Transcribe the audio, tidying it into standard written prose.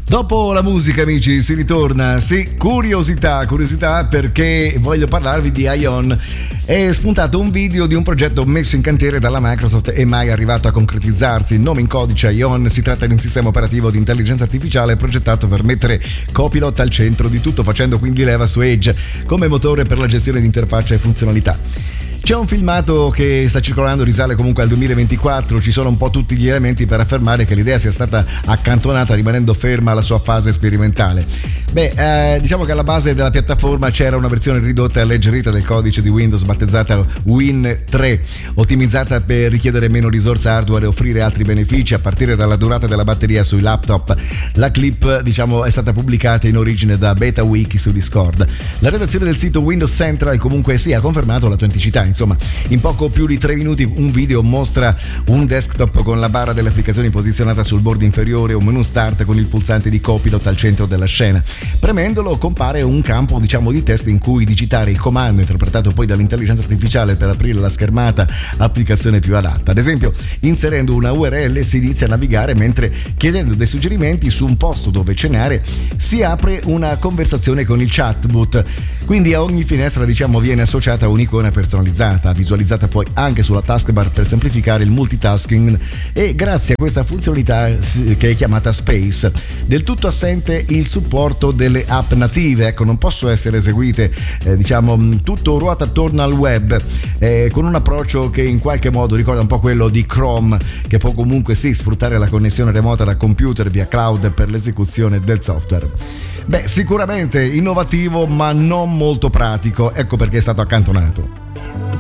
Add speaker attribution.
Speaker 1: Dopo la musica, amici, si ritorna. Sì, curiosità perché voglio parlarvi di Ion. È spuntato un video di un progetto messo in cantiere dalla Microsoft e mai arrivato a concretizzarsi. Il nome in codice Ion, si tratta di un sistema operativo di intelligenza artificiale progettato per mettere Copilot al centro di tutto, facendo quindi leva su Edge come motore per la gestione di interfaccia e funzionalità. C'è un filmato che sta circolando, risale comunque al 2024, ci sono un po' tutti gli elementi per affermare che l'idea sia stata accantonata rimanendo ferma alla sua fase sperimentale. Diciamo che alla base della piattaforma c'era una versione ridotta e alleggerita del codice di Windows battezzata Win 3, ottimizzata per richiedere meno risorse hardware e offrire altri benefici a partire dalla durata della batteria sui laptop. La clip, è stata pubblicata in origine da BetaWiki su Discord. La redazione del sito Windows Central comunque ha confermato l'autenticità. Insomma, in poco più di 3 minuti un video mostra un desktop con la barra delle applicazioni posizionata sul bordo inferiore, un menu start con il pulsante di Copilot al centro della scena. Premendolo compare un campo di testo in cui digitare il comando interpretato poi dall'intelligenza artificiale per aprire la schermata applicazione più adatta. Ad esempio, inserendo una URL si inizia a navigare, mentre chiedendo dei suggerimenti su un posto dove cenare si apre una conversazione con il chatbot. Quindi a ogni finestra viene associata un'icona personalizzata, visualizzata poi anche sulla taskbar per semplificare il multitasking, e grazie a questa funzionalità che è chiamata Space. Del tutto assente il supporto delle app native, non possono essere eseguite, tutto ruota attorno al web, con un approccio che in qualche modo ricorda un po' quello di Chrome, che può comunque sfruttare la connessione remota da computer via cloud per l'esecuzione del software. Sicuramente innovativo ma non molto pratico, ecco perché è stato accantonato.